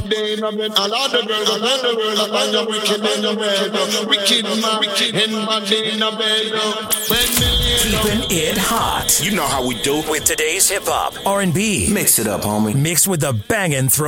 body in a bed. A lot of girls around the world are find you wicked in your bed. Wicked man, in body in a bed. Keeping it hot. You know how we do. With today's hip hop, R&B. Mix it up, homie. Mixed with the bangin' throw.